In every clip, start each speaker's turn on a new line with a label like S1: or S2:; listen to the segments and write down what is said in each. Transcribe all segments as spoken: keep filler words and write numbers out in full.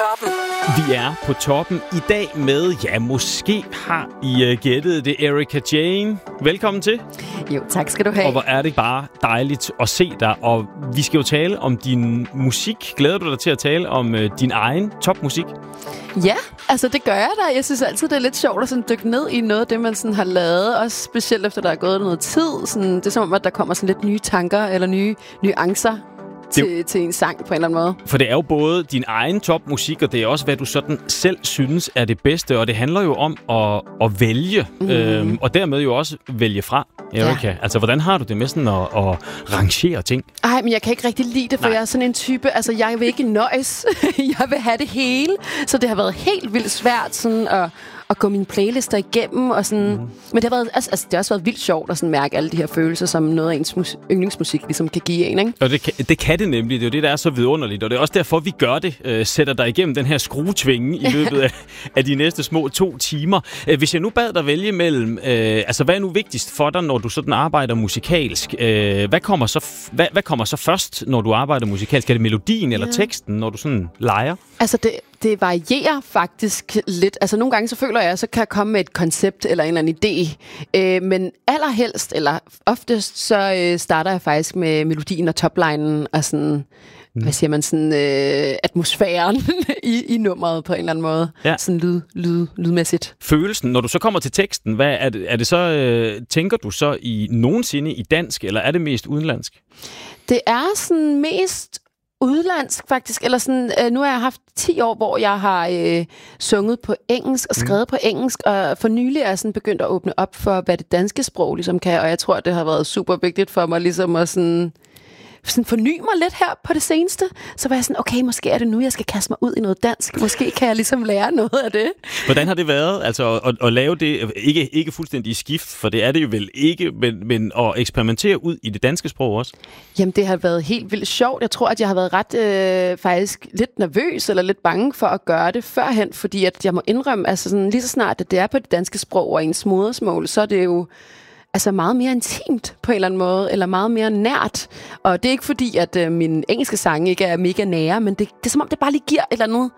S1: toppen.
S2: Vi er på toppen i dag med, ja, måske har I uh, gættet det, Erika Jane. Velkommen til.
S3: Jo, tak skal du have.
S2: Og hvor er det bare dejligt at se dig. Og vi skal jo tale om din musik. Glæder du dig til at tale om uh, din egen topmusik?
S3: Ja, altså det gør jeg da. Jeg synes altid, det er lidt sjovt at sådan dykke ned i noget af det, man sådan har lavet. Også specielt efter der er gået noget tid. Sådan, det er som om, at der kommer sådan lidt nye tanker eller nye nuancer til, det, til en sang på en eller anden måde. For
S2: det er jo både din egen topmusik, og det er også, hvad du sådan selv synes er det bedste. Og det handler jo om at, at vælge, mm. øhm, og dermed jo også vælge fra. Erika, ja. Altså, hvordan har du det med sådan at, at rangere ting?
S3: Ej, men jeg kan ikke rigtig lide det, for Nej. jeg er sådan en type, altså jeg vil ikke nøjes. Jeg vil have det hele, så det har været helt vildt svært sådan at, at gå mine playlister igennem, og sådan, mm. men det har, været, altså, altså, det har også været vildt sjovt at sådan mærke alle de her følelser, som noget af ens mus- yndlingsmusik ligesom kan give en, ikke?
S2: Og det kan, det kan det nemlig, det er jo det, der er så vidunderligt, og det er også derfor, vi gør det, øh, sætter dig igennem den her skruetvinge i løbet af, af de næste små to timer. Hvis jeg nu bad dig vælge mellem, øh, altså hvad er nu vigtigst for dig, når du sådan arbejder musikalsk? Øh, hvad, kommer så f- hvad, hvad kommer så først, når du arbejder musikalsk? Er det melodien eller ja. teksten, når du sådan leger?
S3: Altså det, det varierer faktisk lidt. Altså nogle gange så føler jeg, så kan jeg komme med et koncept eller en eller anden idé. Øh, men allerhelst, eller oftest, så øh, starter jeg faktisk med melodien og toplinen og sådan, mm. hvad siger man, sådan øh, atmosfæren i, i nummeret på en eller anden måde. Ja. Sådan lyd, lyd, lydmæssigt.
S2: Følelsen, når du så kommer til teksten, hvad er det, er det så, øh, tænker du så i nogensinde i dansk, eller er det mest udenlandsk?
S3: Det er sådan mest udlandsk faktisk, eller sådan, øh, nu har jeg haft ti år, hvor jeg har øh, sunget på engelsk og skrevet mm. på engelsk, og for nylig er jeg sådan begyndt at åbne op for, hvad det danske sprog ligesom kan, og jeg tror, det har været super vigtigt for mig ligesom at sådan, sådan forny mig lidt her på det seneste. Så var jeg sådan, okay, måske er det nu, jeg skal kaste mig ud i noget dansk. Måske kan jeg ligesom lære noget af det.
S2: Hvordan har det været, altså at, at lave det, ikke, ikke fuldstændig skift, for det er det jo vel ikke, men, men at eksperimentere ud i det danske sprog også?
S3: Jamen, det har været helt vildt sjovt. Jeg tror, at jeg har været ret øh, faktisk lidt nervøs eller lidt bange for at gøre det førhen, fordi at jeg må indrømme, altså sådan, lige så snart, at det er på det danske sprog og ens modersmål, så er det jo altså meget mere intimt på en eller anden måde, eller meget mere nært. Og det er ikke fordi, at øh, mine engelske sange ikke er mega nære, men det, det er som om, det bare lige giver et eller andet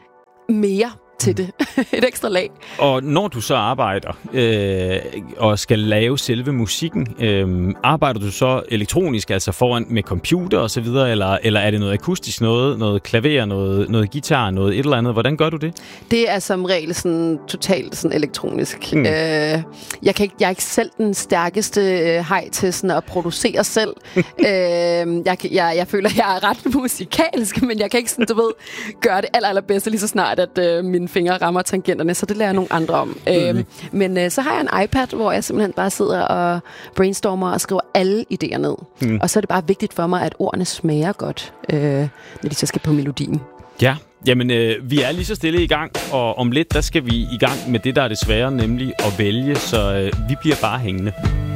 S3: mere til det. Et ekstra lag.
S2: Og når du så arbejder øh, og skal lave selve musikken, øh, arbejder du så elektronisk, altså foran med computer og så videre, eller, eller er det noget akustisk noget, noget klaver, noget, noget guitar, noget et eller andet? Hvordan gør du det?
S3: Det er som regel sådan totalt sådan elektronisk. Mm. Øh, jeg, kan ikke, jeg er ikke selv den stærkeste øh, hej til sådan at producere selv. øh, jeg, jeg, jeg føler, jeg er ret musikalsk, men jeg kan ikke sådan, du ved, gøre det aller, allerbedste lige så snart, at øh, min fingre rammer tangenterne, så det lærer nogle andre om. Mm. Øhm, men øh, så har jeg en iPad, hvor jeg simpelthen bare sidder og brainstormer og skriver alle idéer ned. Mm. Og så er det bare vigtigt for mig, at ordene smager godt, øh, når de så skal på melodien.
S2: Ja, jamen øh, vi er lige så stille i gang, og om lidt, der skal vi i gang med det, der er det svære, nemlig at vælge, så øh, vi bliver bare hængende.